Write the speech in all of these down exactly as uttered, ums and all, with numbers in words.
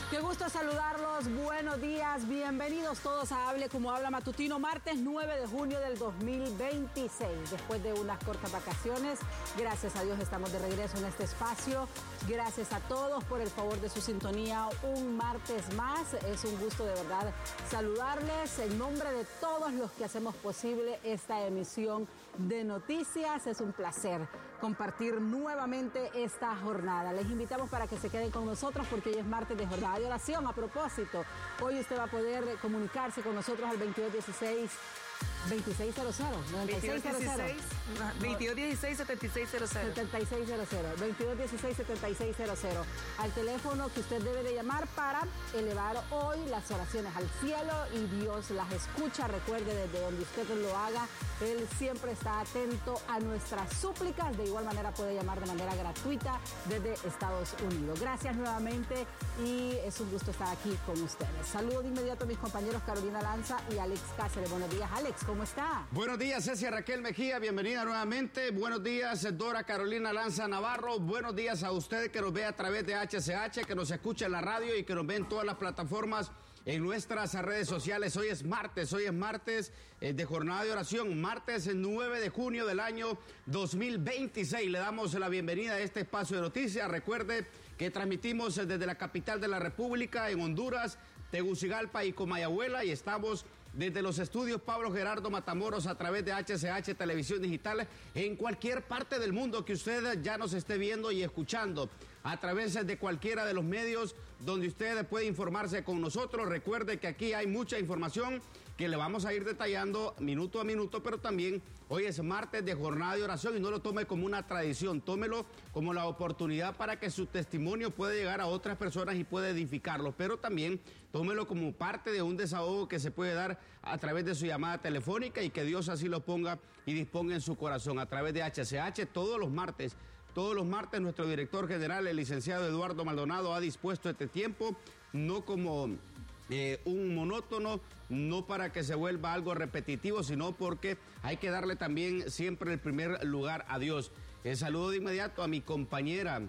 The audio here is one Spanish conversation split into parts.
Qué gusto saludarlos, buenos días, bienvenidos todos a Hable Como Habla Matutino, martes nueve de junio del dos mil veintiséis. Después de unas cortas vacaciones, gracias a Dios estamos de regreso en este espacio. Gracias a todos por el favor de su sintonía un martes más. Es un gusto de verdad saludarles en nombre de todos los que hacemos posible esta emisión de noticias. Es un placer compartir nuevamente esta jornada. Les invitamos para que se queden con nosotros porque hoy es martes de jornada de oración. A propósito, hoy usted va a poder comunicarse con nosotros al veintidós dieciséis veintiséis cero cero, noventa y seis cero cero, veintidós dieciséis setenta y seis cero cero, setenta y seis cero cero, veintidós dieciséis setenta y seis cero cero, al teléfono que usted debe de llamar para elevar hoy las oraciones al cielo y Dios las escucha. Recuerde, desde donde usted lo haga, Él siempre está atento a nuestras súplicas. De igual manera puede llamar de manera gratuita desde Estados Unidos. Gracias nuevamente y es un gusto estar aquí con ustedes. Saludo de inmediato a mis compañeros Carolina Lanza y Alex Cáceres. Buenos días, Alex. ¿Cómo está? Buenos días, Cecia Raquel Mejía, bienvenida nuevamente. Buenos días, Dora Carolina Lanza Navarro. Buenos días a usted que nos ve a través de H C H, que nos escucha en la radio y que nos ve en todas las plataformas, en nuestras redes sociales. Hoy es martes, hoy es martes eh, de jornada de oración, martes nueve de junio del año dos mil veintiséis. Le damos la bienvenida a este espacio de noticias. Recuerde que transmitimos desde la capital de la República, en Honduras, Tegucigalpa y Comayagüela, y estamos desde los estudios Pablo Gerardo Matamoros a través de H C H Televisión Digital en cualquier parte del mundo que usted ya nos esté viendo y escuchando a través de cualquiera de los medios donde usted puede informarse con nosotros. Recuerde que aquí hay mucha información que le vamos a ir detallando minuto a minuto, pero también hoy es martes de jornada de oración y no lo tome como una tradición, tómelo como la oportunidad para que su testimonio pueda llegar a otras personas y pueda edificarlos, pero también tómelo como parte de un desahogo que se puede dar a través de su llamada telefónica y que Dios así lo ponga y disponga en su corazón a través de H C H todos los martes. Todos los martes nuestro director general, el licenciado Eduardo Maldonado, ha dispuesto este tiempo, no como eh, un monótono, no para que se vuelva algo repetitivo, sino porque hay que darle también siempre el primer lugar a Dios. El saludo de inmediato a mi compañera,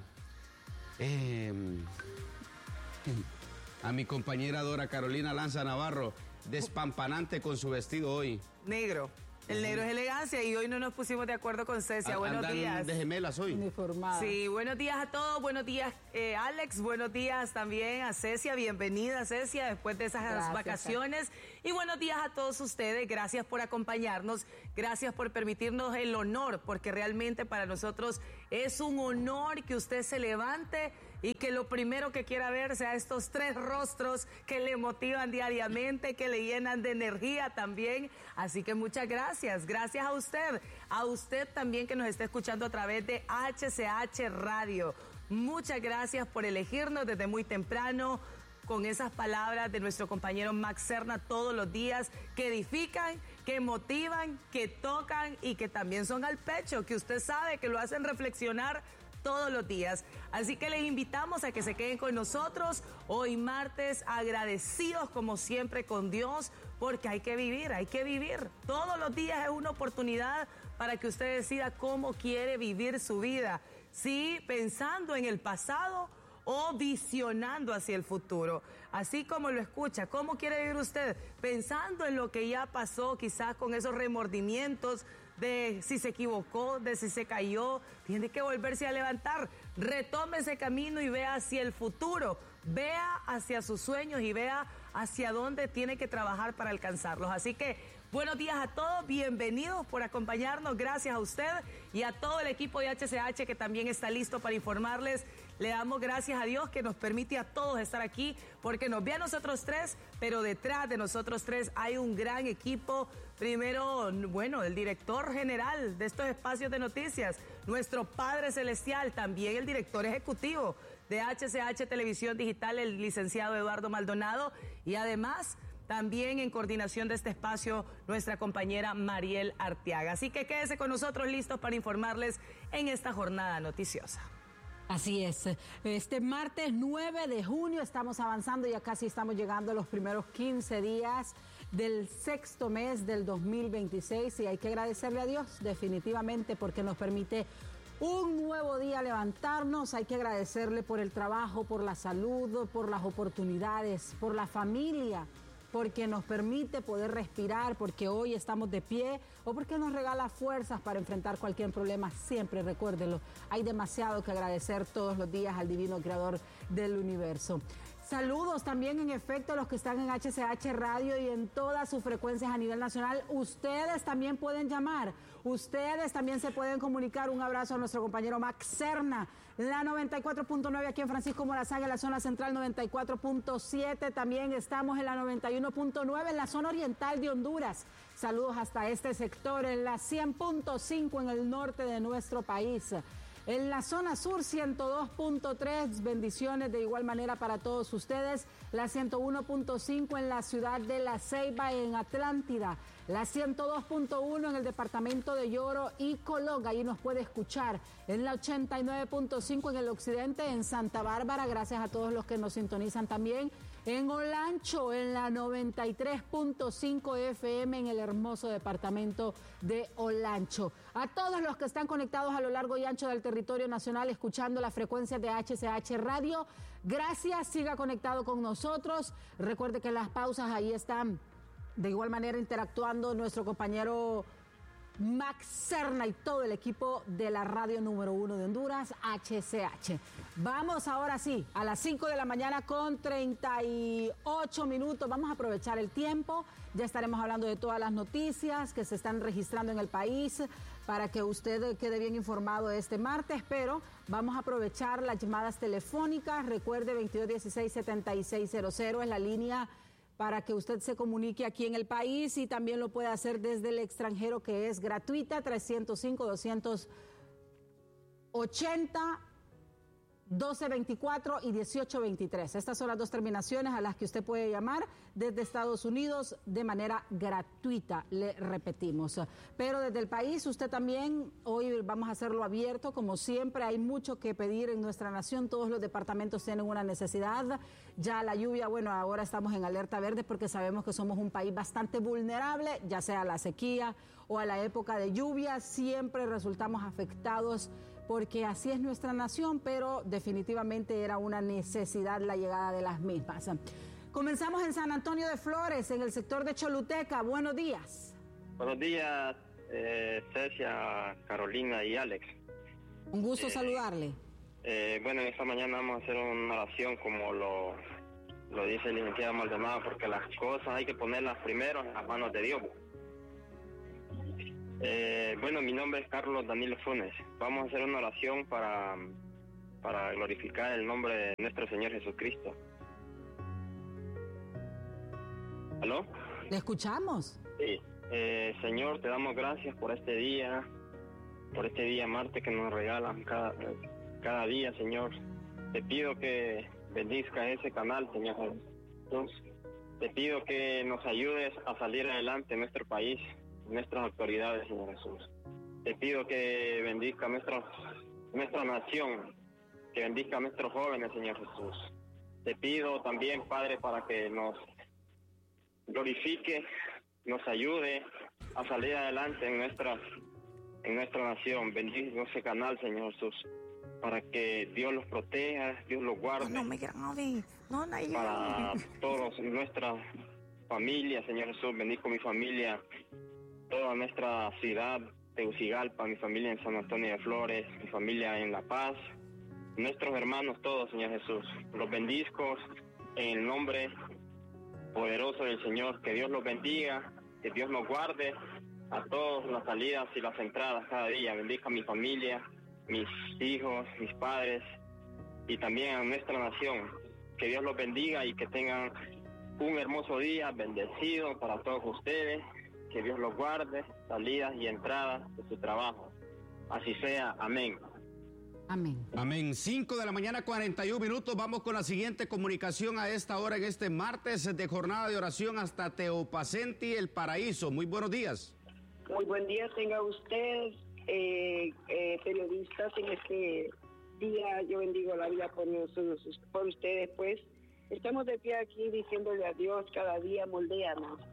eh, a mi compañera Dora Carolina Lanza Navarro, despampanante con su vestido hoy. Negro. El negro es elegancia y hoy no nos pusimos de acuerdo con Cecia. Buenos días. De gemelas hoy. Uniformada. Sí, buenos días a todos. Buenos días, eh, Alex. Buenos días también a Cecia. Bienvenida, Cecia, después de esas Gracias, vacaciones. Y buenos días a todos ustedes. Gracias por acompañarnos. Gracias por permitirnos el honor, porque realmente para nosotros es un honor que usted se levante y que lo primero que quiera ver sea estos tres rostros que le motivan diariamente, que le llenan de energía también. Así que muchas gracias. Gracias a usted, a usted también que nos está escuchando a través de H C H Radio. Muchas gracias por elegirnos desde muy temprano con esas palabras de nuestro compañero Max Serna todos los días que edifican, que motivan, que tocan y que también son al pecho, que usted sabe que lo hacen reflexionar todos los días. Así que les invitamos a que se queden con nosotros hoy martes, agradecidos como siempre con Dios, porque hay que vivir, hay que vivir. Todos los días es una oportunidad para que usted decida cómo quiere vivir su vida. Sí, pensando en el pasado o visionando hacia el futuro. Así como lo escucha, ¿cómo quiere vivir usted? Pensando en lo que ya pasó, quizás con esos remordimientos de si se equivocó, de si se cayó, tiene que volverse a levantar, retome ese camino y vea hacia el futuro, vea hacia sus sueños y vea hacia dónde tiene que trabajar para alcanzarlos. Así que buenos días a todos, bienvenidos por acompañarnos, gracias a usted y a todo el equipo de H C H que también está listo para informarles. Le damos gracias a Dios que nos permite a todos estar aquí, porque nos ve a nosotros tres, pero detrás de nosotros tres hay un gran equipo. Primero, bueno, el director general de estos espacios de noticias, nuestro Padre Celestial, también el director ejecutivo de H C H Televisión Digital, el licenciado Eduardo Maldonado, y además también en coordinación de este espacio, nuestra compañera Mariel Arteaga. Así que quédese con nosotros listos para informarles en esta jornada noticiosa. Así es, este martes nueve de junio estamos avanzando, ya casi estamos llegando a los primeros quince días del sexto mes del dos mil veintiséis y hay que agradecerle a Dios definitivamente porque nos permite Un nuevo día levantarnos, hay que agradecerle por el trabajo, por la salud, por las oportunidades, por la familia, porque nos permite poder respirar, porque hoy estamos de pie o porque nos regala fuerzas para enfrentar cualquier problema. Siempre recuérdenlo, hay demasiado que agradecer todos los días al divino creador del universo. Saludos también en efecto a los que están en H C H Radio y en todas sus frecuencias a nivel nacional. Ustedes también pueden llamar, ustedes también se pueden comunicar. Un abrazo a nuestro compañero Max Serna, la noventa y cuatro punto nueve aquí en Francisco Morazán, en la zona central noventa y cuatro punto siete. También estamos en la noventa y uno punto nueve en la zona oriental de Honduras. Saludos hasta este sector, en la cien punto cinco en el norte de nuestro país. En la zona sur, ciento dos punto tres, bendiciones de igual manera para todos ustedes. La ciento uno punto cinco en la ciudad de La Ceiba, en Atlántida. La ciento dos punto uno en el departamento de Lloro y Colón, ahí nos puede escuchar. En la ochenta y nueve punto cinco en el occidente, en Santa Bárbara, gracias a todos los que nos sintonizan también. En Olancho, en la noventa y tres punto cinco F M en el hermoso departamento de Olancho. A todos los que están conectados a lo largo y ancho del territorio nacional escuchando la frecuencia de H C H Radio, gracias, siga conectado con nosotros. Recuerde que en las pausas ahí están de igual manera interactuando nuestro compañero Max Serna y todo el equipo de la radio número uno de Honduras, H C H. Vamos ahora sí, a las cinco de la mañana con treinta y ocho minutos. Vamos a aprovechar el tiempo. Ya estaremos hablando de todas las noticias que se están registrando en el país para que usted quede bien informado este martes, pero vamos a aprovechar las llamadas telefónicas. Recuerde, veintidós dieciséis setenta y seis cero cero es la línea para que usted se comunique aquí en el país y también lo puede hacer desde el extranjero, que es gratuita, trescientos cinco, doscientos ochenta, doce veinticuatro y dieciocho veintitrés. Estas son las dos terminaciones a las que usted puede llamar desde Estados Unidos de manera gratuita, le repetimos. Pero desde el país usted también, hoy vamos a hacerlo abierto, como siempre, hay mucho que pedir en nuestra nación, todos los departamentos tienen una necesidad. Ya la lluvia, bueno, ahora estamos en alerta verde porque sabemos que somos un país bastante vulnerable, ya sea a la sequía o a la época de lluvia, siempre resultamos afectados porque así es nuestra nación, pero definitivamente era una necesidad la llegada de las mismas. Comenzamos en San Antonio de Flores, en el sector de Choluteca. Buenos días. Buenos días, eh, Cecia, Carolina y Alex. Un gusto eh, saludarle. Eh, bueno, esta mañana vamos a hacer una oración como lo, lo dice el licenciado Maldonado, porque las cosas hay que ponerlas primero en las manos de Dios. Eh, bueno, mi nombre es Carlos Danilo Funes. Vamos a hacer una oración para, para glorificar el nombre de nuestro Señor Jesucristo. ¿Aló? ¿Le escuchamos? Sí. Eh, Señor, te damos gracias por este día, por este día martes que nos regalan cada, cada día, Señor. Te pido que bendizca ese canal, Señor Jesús. Te pido que nos ayudes a salir adelante en nuestro país, nuestras autoridades, Señor Jesús. Te pido que bendizca nuestra, nuestra nación, que bendizca a nuestros jóvenes, Señor Jesús. Te pido también, Padre, para que nos glorifique, nos ayude a salir adelante en nuestra, en nuestra nación. Bendice ese canal, Señor Jesús, para que Dios los proteja, Dios los guarde. No, no me grabe. No, no, no. Para todos, nuestra familia, Señor Jesús, bendijo mi familia, toda nuestra ciudad, Tegucigalpa, mi familia en San Antonio de Flores, mi familia en La Paz, nuestros hermanos todos, Señor Jesús. Los bendizco en el nombre poderoso del Señor. Que Dios los bendiga, que Dios nos guarde a todas las salidas y las entradas cada día. Bendiga a mi familia, mis hijos, mis padres y también a nuestra nación. Que Dios los bendiga y que tengan un hermoso día bendecido para todos ustedes. Que Dios los guarde, salidas y entradas de su trabajo. Así sea. Amén. Amén. Amén. cinco de la mañana, cuarenta y un minutos. Vamos con la siguiente comunicación a esta hora, en este martes de jornada de oración hasta Teopacenti, El Paraíso. Muy buenos días. Muy buen día tenga usted, eh, eh, periodistas, en este día. Yo bendigo la vida por, nosotros, por ustedes, pues. Estamos de pie aquí diciéndole a Dios cada día, moldéanos.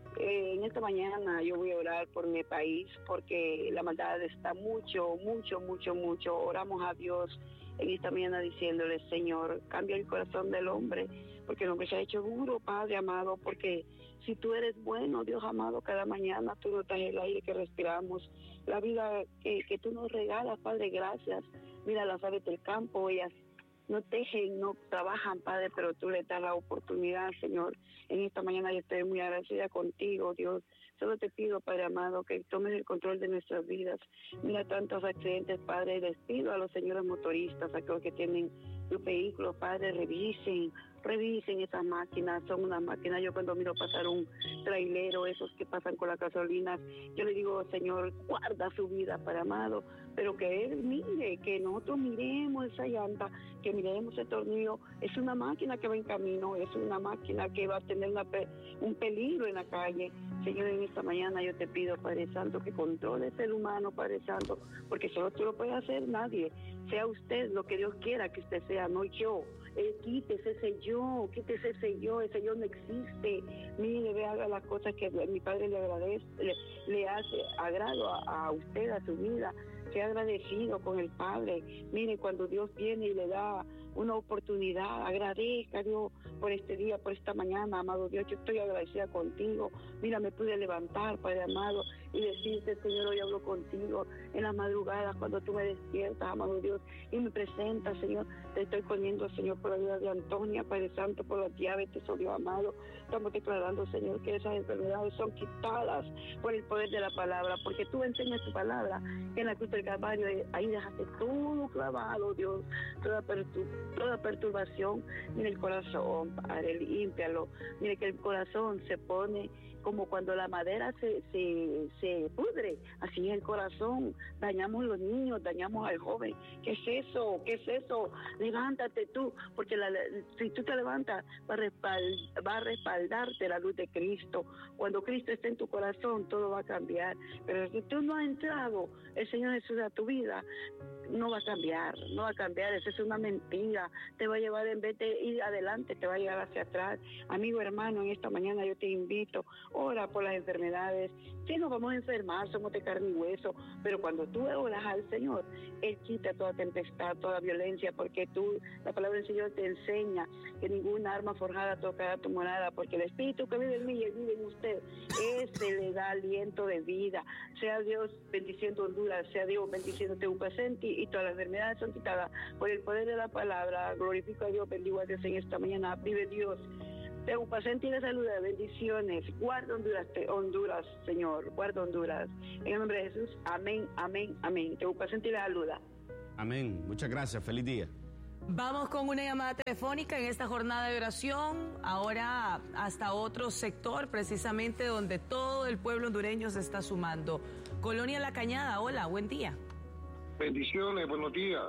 Eh, en esta mañana yo voy a orar por mi país porque la maldad está mucho, mucho, mucho, mucho. Oramos a Dios en esta mañana diciéndole, Señor, cambia el corazón del hombre, porque el hombre se ha hecho duro, Padre amado, porque si tú eres bueno, Dios amado, cada mañana tú nos das el aire que respiramos, la vida que, que tú nos regalas, Padre, gracias. Mira las aves del campo, ellas no tejen, no trabajan, Padre, pero tú le das la oportunidad, Señor. En esta mañana yo estoy muy agradecida contigo, Dios. Solo te pido, Padre amado, que tomes el control de nuestras vidas. Mira tantos accidentes, Padre. Les pido a los señores motoristas, a aquellos que tienen sus vehículos, Padre, revisen, revisen esas máquinas. Son unas máquinas. Yo cuando miro pasar un trailero, esos que pasan con las gasolinas, yo le digo, Señor, guarda su vida, Padre amado, pero que Él mire, que nosotros miremos esa llanta, que miremos ese tornillo. Es una máquina que va en camino, es una máquina que va a tener una pe- un peligro en la calle. Señor, en esta mañana yo te pido, Padre Santo, que controle el ser humano, Padre Santo, porque solo tú lo puedes hacer, nadie. Sea usted lo que Dios quiera que usted sea, no yo. Eh, quítese ese yo, quítese ese yo, ese yo no existe. Mire, ve, haga las cosas que mi Padre le agradece, le, le hace agrado a, a usted, a su vida. Sea agradecido con el Padre. Mire, cuando Dios viene y le da una oportunidad, agradezca a Dios por este día, por esta mañana, amado Dios. Yo estoy agradecida contigo. Mira, me pude levantar, Padre amado, y decirte, Señor, hoy hablo contigo en las madrugadas cuando tú me despiertas, amado Dios, y me presentas, Señor. Te estoy poniendo, Señor, por la vida de Antonia, Padre Santo, por la diabetes, oh Dios amado. Estamos declarando, Señor, que esas enfermedades son quitadas por el poder de la palabra, porque tú enseñas tu palabra en la cruz del Calvario, ahí dejaste todo clavado, Dios, toda, pertur toda perturbación. Mira el corazón, Padre, límpialo. Mire que el corazón se pone como cuando la madera se, se, se pudre, así es el corazón. Dañamos los niños, dañamos al joven. ¿Qué es eso? ¿Qué es eso? Levántate tú, porque la, si tú te levantas va a, respald, va a respaldarte la luz de Cristo. Cuando Cristo esté en tu corazón, todo va a cambiar. Pero si tú no has entrado el Señor Jesús a tu vida, no va a cambiar, no va a cambiar. Esa es una mentira. Te va a llevar, en vez de ir adelante, te va a llevar hacia atrás. Amigo, hermano, en esta mañana yo te invito, ora por las enfermedades. Sí, nos vamos a enfermar, somos de carne y hueso, pero cuando tú oras al Señor, Él quita toda tempestad, toda violencia, porque tú, la palabra del Señor te enseña que ninguna arma forjada tocará tu morada, porque el Espíritu que vive en mí y vive en usted, ese le da aliento de vida. Sea Dios bendiciendo Honduras, sea Dios bendiciendo Teupacenti, y todas las enfermedades son quitadas por el poder de la palabra. Glorifico a Dios, bendigo a Dios en esta mañana. Vive Dios. Teupacenti le saluda, bendiciones. Guarda Honduras, te, Honduras, Señor. Guarda Honduras. En el nombre de Jesús, amén, amén, amén. Teupacenti le saluda. Amén. Muchas gracias. Feliz día. Vamos con una llamada telefónica en esta jornada de oración, ahora hasta otro sector, precisamente donde todo el pueblo hondureño se está sumando. Colonia La Cañada, hola, buen día. Bendiciones, buenos días.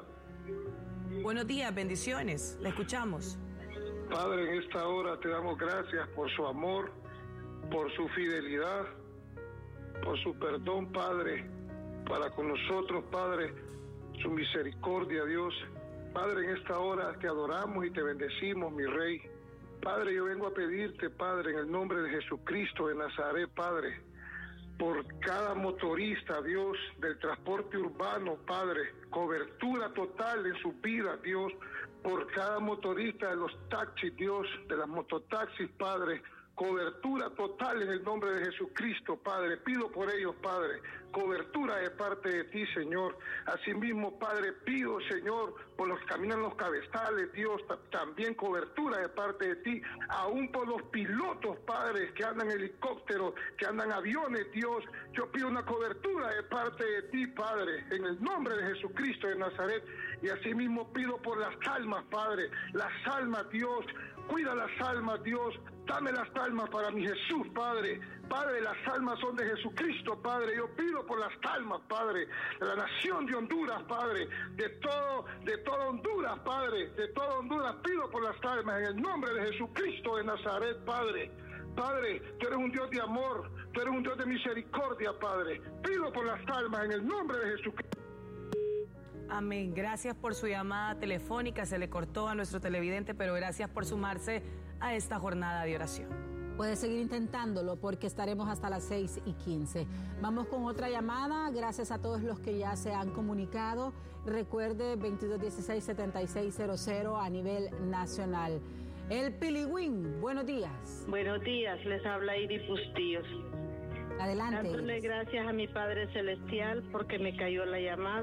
Buenos días, bendiciones, le escuchamos. Padre, en esta hora te damos gracias por su amor, por su fidelidad, por su perdón, Padre, para con nosotros, Padre, su misericordia, Dios. Padre, en esta hora te adoramos y te bendecimos, mi Rey. Padre, yo vengo a pedirte, Padre, en el nombre de Jesucristo de Nazaret, Padre, por cada motorista, Dios, del transporte urbano, Padre, cobertura total en su vida, Dios, por cada motorista de los taxis, Dios, de las mototaxis, Padre, cobertura total en el nombre de Jesucristo, Padre. Pido por ellos, Padre, cobertura de parte de ti, Señor. Asimismo, Padre, pido, Señor, por los que caminan los cabezales, Dios, también cobertura de parte de ti, aún por los pilotos, Padre, que andan en helicópteros, que andan aviones, Dios. Yo pido una cobertura de parte de ti, Padre, en el nombre de Jesucristo de Nazaret. Y asimismo pido por las almas, Padre, las almas, Dios. Cuida las almas, Dios. Dame las almas para mi Jesús, Padre. Padre, las almas son de Jesucristo, Padre. Yo pido por las almas, Padre, de la nación de Honduras, Padre, de todo, de toda Honduras, Padre, de toda Honduras. Pido por las almas en el nombre de Jesucristo de Nazaret, Padre. Padre, tú eres un Dios de amor, tú eres un Dios de misericordia, Padre. Pido por las almas en el nombre de Jesucristo. Amén. Gracias por su llamada telefónica. Se le cortó a nuestro televidente, pero gracias por sumarse a esta jornada de oración. Puede seguir intentándolo porque estaremos hasta las seis y quince. Vamos con otra llamada. Gracias a todos los que ya se han comunicado. Recuerde veintidós dieciséis setenta y seis cero cero a nivel nacional. El Piligüín, buenos días. Buenos días, les habla Iris Bustillos. Adelante. Dándole Iris. gracias a mi Padre Celestial porque me cayó la llamada.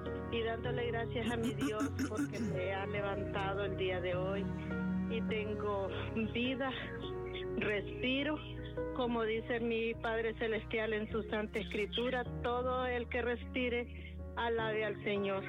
Y dándole gracias a mi Dios porque me ha levantado el día de hoy. Y tengo vida, respiro, como dice mi Padre Celestial en su Santa Escritura, todo el que respire, alabe al Señor.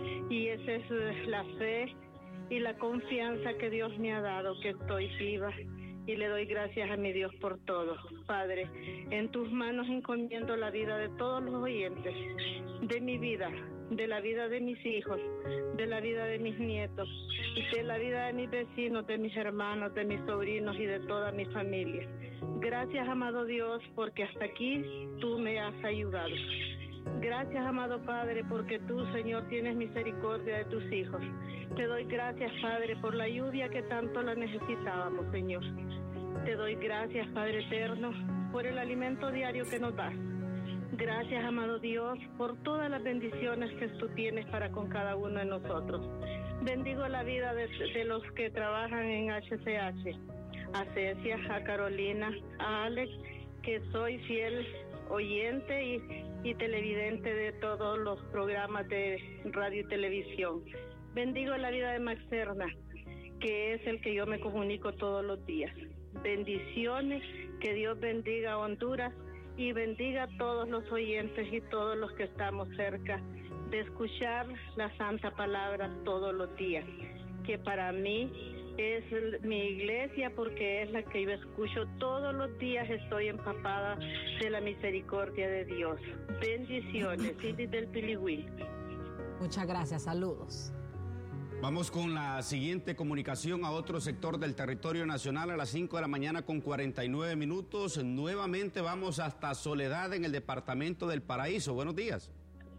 Y esa es la fe y la confianza que Dios me ha dado, que estoy viva. Y le doy gracias a mi Dios por todo. Padre, en tus manos encomiendo la vida de todos los oyentes, de mi vida, de la vida de mis hijos, de la vida de mis nietos, de la vida de mis vecinos, de mis hermanos, de mis sobrinos y de toda mi familia. Gracias, amado Dios, porque hasta aquí tú me has ayudado. Gracias, amado Padre, porque tú, Señor, tienes misericordia de tus hijos. Te doy gracias, Padre, por la lluvia que tanto la necesitábamos, Señor. Te doy gracias, Padre eterno, por el alimento diario que nos das. Gracias, amado Dios, por todas las bendiciones que tú tienes para con cada uno de nosotros. Bendigo la vida de, de los que trabajan en H C H, a Cecia, a Carolina, a Alex, que soy fiel oyente y, y televidente de todos los programas de radio y televisión. Bendigo la vida de Max Serna, que es el que yo me comunico todos los días. Bendiciones, que Dios bendiga a Honduras y bendiga a todos los oyentes y todos los que estamos cerca de escuchar la santa palabra todos los días, que para mí es mi iglesia porque es la que yo escucho todos los días. Estoy empapada de la misericordia de Dios. Bendiciones, Iris del Piligüín. Muchas gracias, saludos. Vamos con la siguiente comunicación a otro sector del territorio nacional a las cinco de la mañana con cuarenta y nueve minutos. Nuevamente vamos hasta Soledad en el departamento del Paraíso. Buenos días.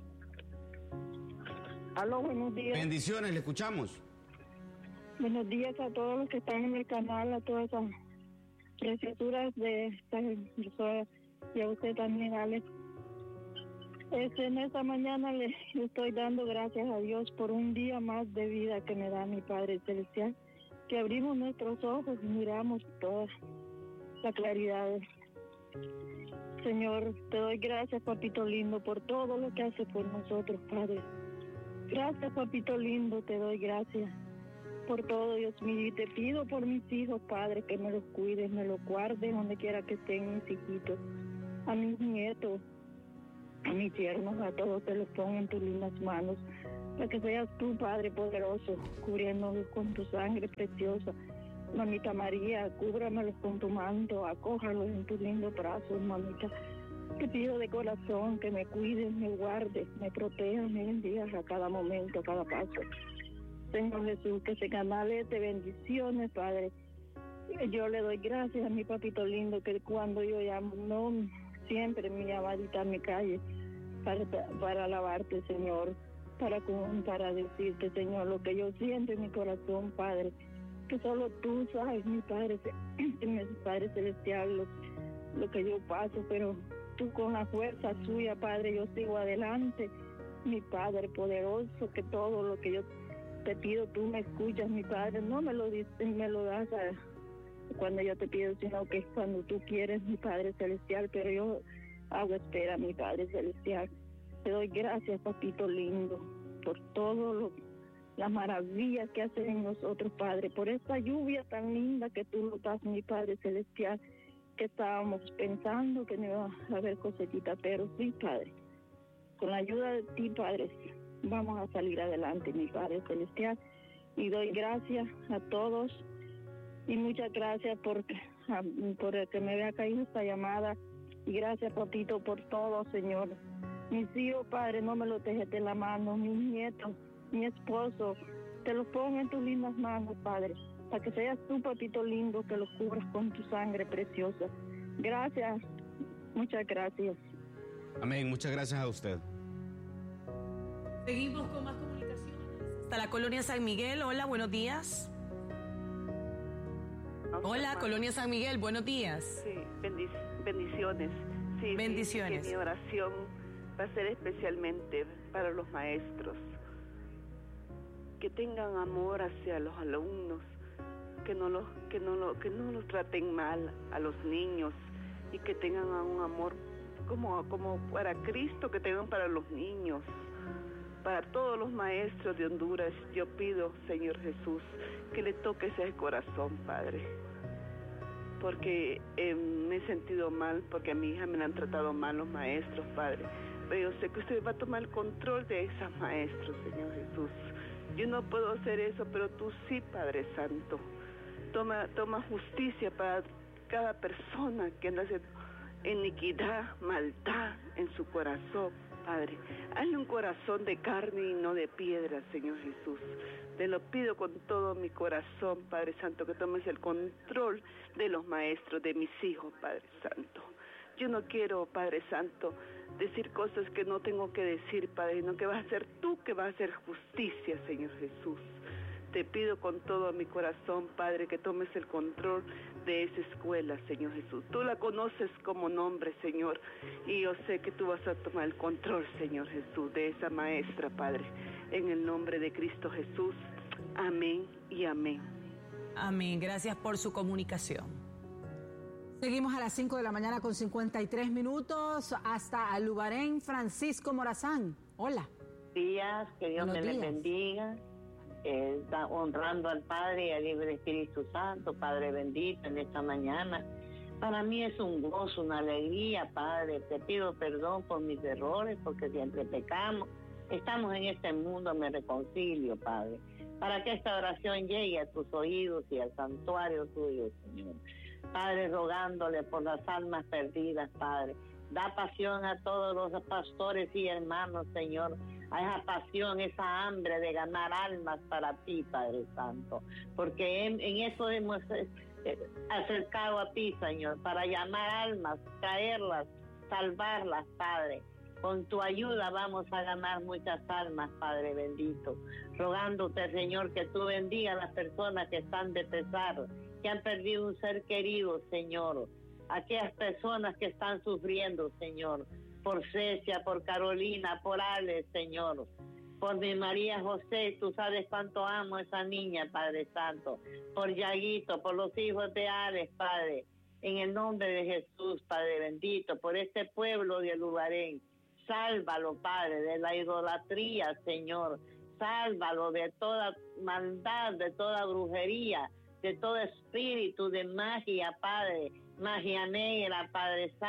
Aló, buenos días. Bendiciones, le escuchamos. Buenos días a todos los que están en el canal, a todas esas preciosas de esta emisora y a usted también, Alex. Este, en esta mañana le estoy dando gracias a Dios por un día más de vida que me da mi Padre Celestial, que abrimos nuestros ojos y miramos toda la claridad. Señor, te doy gracias, papito lindo, por todo lo que hace por nosotros, Padre. Gracias, papito lindo, te doy gracias por todo, Dios mío, y te pido por mis hijos, Padre, que me los cuides, me los guardes donde quiera que estén mis hijitos, a mis nietos, a mis yernos, a todos te los pongo en tus lindas manos, para que seas tú, Padre poderoso, cubriéndolos con tu sangre preciosa. Mamita María, cúbramelos con tu manto, acójalos en tus lindos brazos, mamita. Te pido de corazón que me cuides, me guardes, me protejas, me bendigas a cada momento, a cada paso. Señor Jesús, que ese canal es de bendiciones, Padre. Yo le doy gracias a mi papito lindo, que cuando yo llamo, no siempre mi llamadita en mi calle, para, para alabarte, Señor, para, para decirte, Señor, lo que yo siento en mi corazón, Padre, que solo tú sabes, mi Padre, mi Padre Celestial, lo, lo que yo paso, pero tú con la fuerza suya, Padre, yo sigo adelante, mi Padre poderoso, que todo lo que yo te pido, tú me escuchas, mi Padre, no me lo dices, me lo das a, cuando yo te pido, sino que es cuando tú quieres, mi Padre Celestial, pero yo hago espera, mi Padre Celestial. Te doy gracias, papito lindo, por todo lo, las maravillas que haces en nosotros, Padre, por esta lluvia tan linda que tú nos das, mi Padre Celestial, que estábamos pensando que no iba a haber cosechita, pero sí, Padre, con la ayuda de ti, Padre, vamos a salir adelante, mi Padre Celestial, y doy gracias a todos, y muchas gracias por, por que me haya caído esta llamada, y gracias, papito, por todo, Señor. Mis hijos, Padre, no me los dejes de la mano, mis nietos, mi esposo, te los pongo en tus lindas manos, Padre, para que seas tú, papito lindo, que los cubras con tu sangre preciosa. Gracias, muchas gracias. Amén, muchas gracias a usted. Seguimos con más comunicaciones. Hasta la colonia San Miguel. Hola, buenos días. Hola, Colonia San Miguel, buenos días. Sí, bendic bendiciones. Sí, bendiciones. Sí, mi oración va a ser especialmente para los maestros. Que tengan amor hacia los alumnos, que no los, que no lo, que no los traten mal a los niños y que tengan un amor como, como para Cristo, que tengan para los niños. Para todos los maestros de Honduras, yo pido, Señor Jesús, que le toques ese corazón, Padre. Porque eh, me he sentido mal, porque a mi hija me la han tratado mal los maestros, Padre. Pero yo sé que usted va a tomar el control de esos maestros, Señor Jesús. Yo no puedo hacer eso, pero tú sí, Padre Santo. Toma, toma justicia para cada persona que anda haciendo iniquidad, maldad en su corazón, Padre. Hazle un corazón de carne y no de piedra, Señor Jesús. Te lo pido con todo mi corazón, Padre Santo, que tomes el control de los maestros, de mis hijos, Padre Santo. Yo no quiero, Padre Santo, decir cosas que no tengo que decir, Padre, sino que vas a ser tú que vas a hacer justicia, Señor Jesús. Te pido con todo mi corazón, Padre, que tomes el control de esa escuela, Señor Jesús. Tú la conoces como nombre, Señor, y yo sé que tú vas a tomar el control, Señor Jesús, de esa maestra, Padre, en el nombre de Cristo Jesús. Amén y amén. Amén. Gracias por su comunicación. Seguimos a las cinco de la mañana con cincuenta y tres minutos hasta Alubarén. Francisco Morazán. Hola. Días, que Dios Buenos me días. les bendiga. Eh, está honrando al Padre y al Libre Espíritu Santo, Padre bendito, en esta mañana. Para mí es un gozo, una alegría, Padre. Te pido perdón por mis errores, porque siempre pecamos. Estamos en este mundo, me reconcilio, Padre, para que esta oración llegue a tus oídos y al santuario tuyo, Señor. Padre, rogándole por las almas perdidas, Padre. Da pasión a todos los pastores y hermanos, Señor, a esa pasión, esa hambre de ganar almas para ti, Padre Santo, porque en, en eso hemos eh, acercado a ti, Señor, para llamar almas, traerlas, salvarlas, Padre. Con tu ayuda vamos a ganar muchas almas, Padre bendito, rogándote, Señor, que tú bendiga a las personas que están de pesar, que han perdido un ser querido, Señor, aquellas personas que están sufriendo, Señor, por Cecia, por Carolina, por Ale, Señor, por mi María José, tú sabes cuánto amo a esa niña, Padre Santo, por Yaguito, por los hijos de Ale, Padre, en el nombre de Jesús, Padre bendito, por este pueblo de Alubarén, sálvalo, Padre, de la idolatría, Señor, sálvalo de toda maldad, de toda brujería, de todo espíritu de magia, Padre, magia negra, Padre Santo.